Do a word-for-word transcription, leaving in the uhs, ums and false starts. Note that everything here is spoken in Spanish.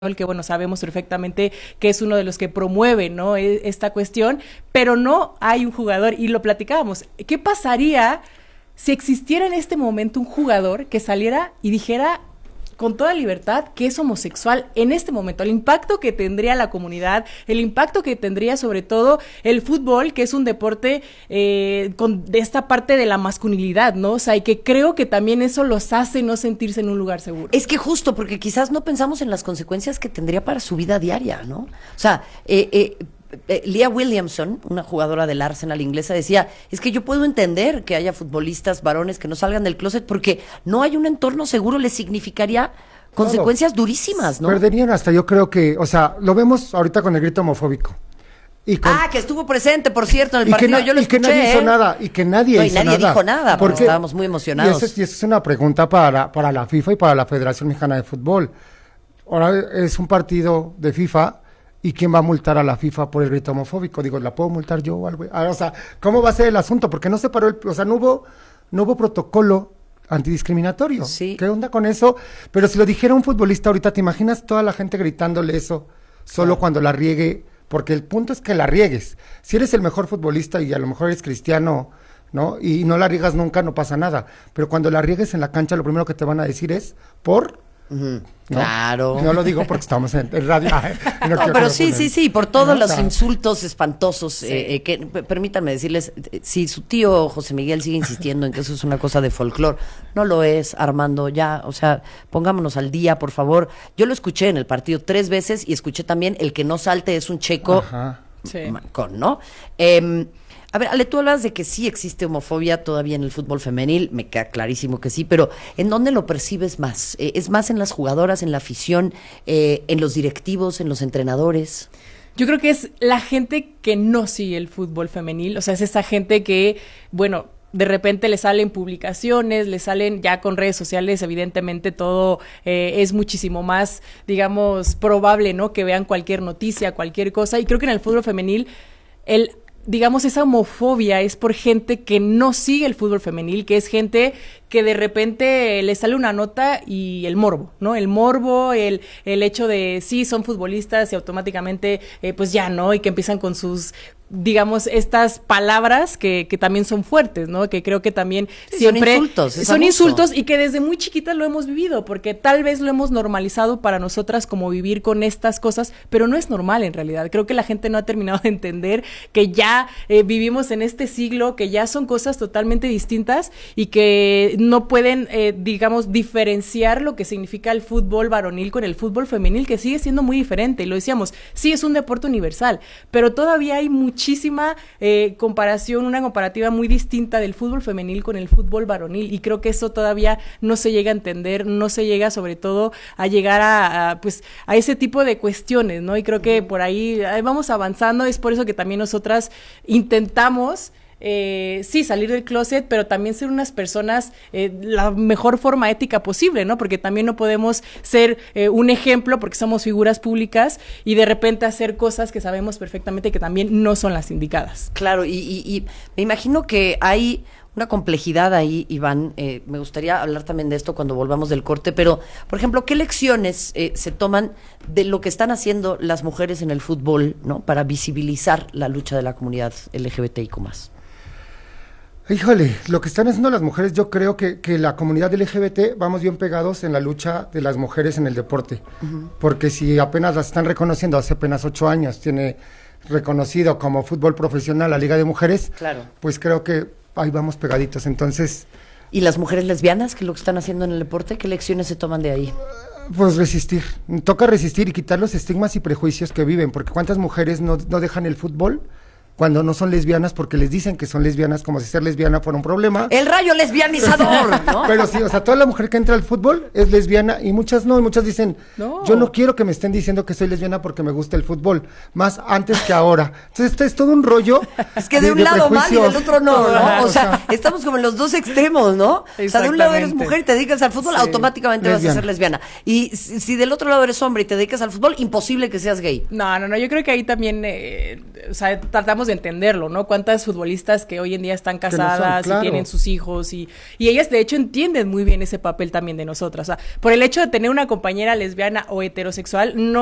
que bueno, sabemos perfectamente que es uno de los que promueve, ¿no?, esta cuestión, pero no hay un jugador, y lo platicábamos, ¿qué pasaría si existiera en este momento un jugador que saliera y dijera con toda libertad que es homosexual en este momento? El impacto que tendría la comunidad, el impacto que tendría sobre todo el fútbol, que es un deporte eh, con de esta parte de la masculinidad, ¿no? O sea, y que creo que también eso los hace no sentirse en un lugar seguro. Es que justo, porque quizás no pensamos en las consecuencias que tendría para su vida diaria, ¿no? O sea, eh, eh, Eh, Leah Williamson, una jugadora del Arsenal inglesa, decía, es que yo puedo entender que haya futbolistas varones que no salgan del closet porque no hay un entorno seguro, les significaría consecuencias claro. durísimas, ¿no? Perderían hasta, yo creo que, o sea, lo vemos ahorita con el grito homofóbico. Y con, ah, que estuvo presente, por cierto, en el partido, na, yo lo y escuché. Y que nadie ¿eh? hizo nada, y que nadie no, hizo y nadie nada. dijo nada, porque, porque estábamos muy emocionados. Y eso, es, y eso es una pregunta para, para la FIFA y para la Federación Mexicana de Fútbol. Ahora es un partido de FIFA, ¿y quién va a multar a la FIFA por el grito homofóbico? Digo, ¿la puedo multar yo o algo? Ah, o sea, ¿cómo va a ser el asunto? Porque no se paró el... O sea, no hubo, no hubo protocolo antidiscriminatorio. Sí. ¿Qué onda con eso? Pero si lo dijera un futbolista ahorita, ¿te imaginas toda la gente gritándole eso solo claro. cuando la riegue? Porque el punto es que la riegues. Si eres el mejor futbolista y a lo mejor eres cristiano, ¿no? Y no la riegas nunca, no pasa nada. Pero cuando la riegues en la cancha, lo primero que te van a decir es, ¿por...? Uh-huh. ¿No? Claro. No lo digo porque estamos en el radio. No, no pero sí, sí, sí, por todos no, los está. insultos espantosos. Sí. Eh, eh, que p- permítanme decirles, eh, si su tío José Miguel sigue insistiendo en que eso es una cosa de folclore, no lo es, Armando, ya, o sea, pongámonos al día, por favor. Yo lo escuché en el partido tres veces y escuché también el que no salte es un checo. Ajá. Sí. Con, ¿no? Eh, A ver, Ale, tú hablas de que sí existe homofobia todavía en el fútbol femenil, me queda clarísimo que sí, pero ¿en dónde lo percibes más? Eh, ¿Es más en las jugadoras, en la afición, eh, en los directivos, en los entrenadores? Yo creo que es la gente que no sigue el fútbol femenil, o sea, es esa gente que, bueno, de repente le salen publicaciones, le salen ya con redes sociales, evidentemente todo eh, es muchísimo más, digamos, probable, ¿no?, que vean cualquier noticia, cualquier cosa, y creo que en el fútbol femenil, el... digamos, esa homofobia es por gente que no sigue el fútbol femenil, que es gente que de repente le sale una nota y el morbo, ¿no? El morbo, el, el hecho de sí, son futbolistas y automáticamente, eh, pues ya, ¿no? Y que empiezan con sus, digamos, estas palabras que, que también son fuertes, ¿no? Que creo que también sí, siempre... Son insultos. Es son abuso. insultos y que desde muy chiquitas lo hemos vivido, porque tal vez lo hemos normalizado para nosotras como vivir con estas cosas, pero no es normal en realidad. Creo que la gente no ha terminado de entender que ya eh, vivimos en este siglo, que ya son cosas totalmente distintas y que no pueden, eh, digamos, diferenciar lo que significa el fútbol varonil con el fútbol femenil, que sigue siendo muy diferente. Y lo decíamos, sí es un deporte universal, pero todavía hay muchísima eh, comparación, una comparativa muy distinta del fútbol femenil con el fútbol varonil, y creo que eso todavía no se llega a entender, no se llega sobre todo a llegar a, a pues a ese tipo de cuestiones, ¿no? Y creo que por ahí, ahí vamos avanzando. Es por eso que también nosotras intentamos Eh, sí, salir del closet, pero también ser unas personas eh, la mejor forma ética posible, ¿no? Porque también no podemos ser eh, un ejemplo porque somos figuras públicas y de repente hacer cosas que sabemos perfectamente que también no son las indicadas. Claro, y, y, y me imagino que hay una complejidad ahí, Iván. Eh, me gustaría hablar también de esto cuando volvamos del corte, pero, por ejemplo, ¿qué lecciones eh, se toman de lo que están haciendo las mujeres en el fútbol, ¿no?, para visibilizar la lucha de la comunidad L G B T I Q más? Híjole, lo que están haciendo las mujeres, yo creo que, que la comunidad L G B T vamos bien pegados en la lucha de las mujeres en el deporte, uh-huh. porque si apenas las están reconociendo, hace apenas ocho años tiene reconocido como fútbol profesional la Liga de Mujeres, claro. pues creo que ahí vamos pegaditos, entonces... ¿Y las mujeres lesbianas, qué es lo que están haciendo en el deporte? ¿Qué lecciones se toman de ahí? Pues resistir, toca resistir y quitar los estigmas y prejuicios que viven, porque cuántas mujeres no, no dejan el fútbol cuando no son lesbianas porque les dicen que son lesbianas, como si ser lesbiana fuera un problema. ¡El rayo lesbianizador! ¿No? Pero sí, o sea, toda la mujer que entra al fútbol es lesbiana y muchas no, y muchas dicen, no. yo no quiero que me estén diciendo que soy lesbiana porque me gusta el fútbol, más antes que ahora. Entonces, este es todo un rollo. Es que de, de un de lado mal y del otro no, ¿no? O sea, estamos como en los dos extremos, ¿no? O sea, de un lado eres mujer y te dedicas al fútbol, sí, automáticamente lesbiana. Vas a ser lesbiana. Y si, si del otro lado eres hombre y te dedicas al fútbol, imposible que seas gay. No, no, no, yo creo que ahí también, eh, o sea, tratamos de de entenderlo, ¿no? Cuántas futbolistas que hoy en día están casadas no son, claro. y tienen sus hijos y, y ellas de hecho entienden muy bien ese papel también de nosotras. O sea, por el hecho de tener una compañera lesbiana o heterosexual, no